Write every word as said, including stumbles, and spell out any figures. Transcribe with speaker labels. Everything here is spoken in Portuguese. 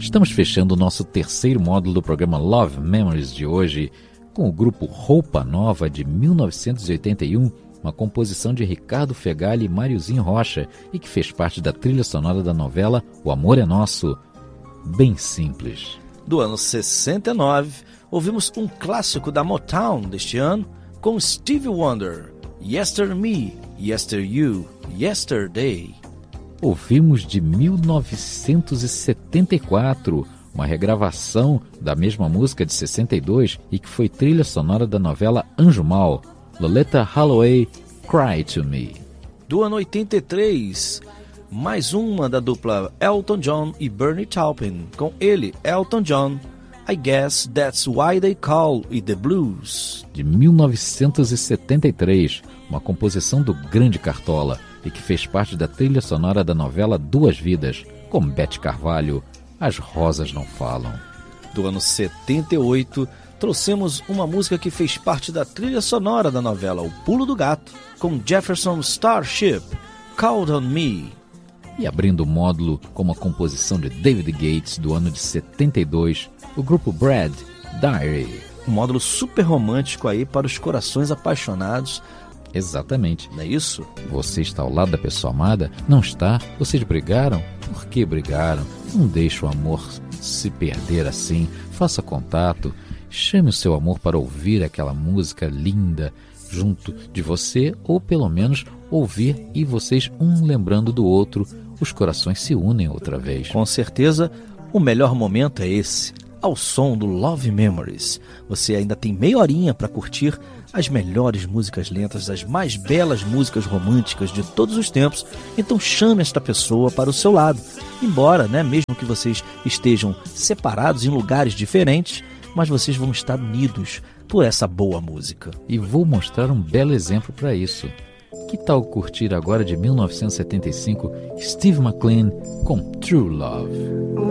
Speaker 1: Estamos fechando o nosso terceiro módulo do programa Love Memories de hoje com o grupo Roupa Nova de mil novecentos e oitenta e um, uma composição de Ricardo Fegali e Máriozinho Rocha e que fez parte da trilha sonora da novela O Amor é Nosso. Bem simples.
Speaker 2: Do ano sessenta e nove, ouvimos um clássico da Motown deste ano com Stevie Wonder, Yester Me, Yester You, Yesterday.
Speaker 1: Ouvimos de mil novecentos e setenta e quatro, uma regravação da mesma música de sessenta e dois e que foi trilha sonora da novela Anjo Mal, Loleatta Holloway, Cry to Me.
Speaker 2: Do ano oitenta e três, mais uma da dupla Elton John e Bernie Taupin, com ele, Elton John, I Guess That's Why They Call It The Blues.
Speaker 1: De mil novecentos e setenta e três, uma composição do grande Cartola e que fez parte da trilha sonora da novela Duas Vidas, com Beth Carvalho, As Rosas Não Falam.
Speaker 2: Do ano setenta e oito, trouxemos uma música que fez parte da trilha sonora da novela O Pulo do Gato, com Jefferson Starship, Called On Me.
Speaker 1: E abrindo o módulo com uma composição de David Gates do ano de setenta e dois, o grupo Brad, Diary.
Speaker 2: Um módulo super romântico aí para os corações apaixonados.
Speaker 1: Exatamente.
Speaker 2: Não é isso?
Speaker 1: Você está ao lado da pessoa amada? Não está? Vocês brigaram? Por que brigaram? Não deixe o amor se perder assim. Faça contato. Chame o seu amor para ouvir aquela música linda junto de você, ou pelo menos ouvir e vocês um lembrando do outro. Os corações se unem outra vez.
Speaker 2: Com certeza, o melhor momento é esse, ao som do Love Memories. Você ainda tem meia horinha para curtir as melhores músicas lentas, as mais belas músicas românticas de todos os tempos. Então chame esta pessoa para o seu lado. Embora, né, mesmo que vocês estejam separados em lugares diferentes, mas vocês vão estar unidos por essa boa música.
Speaker 1: E vou mostrar um belo exemplo para isso. Que tal curtir agora de mil novecentos e setenta e cinco Steve McLean com True Love?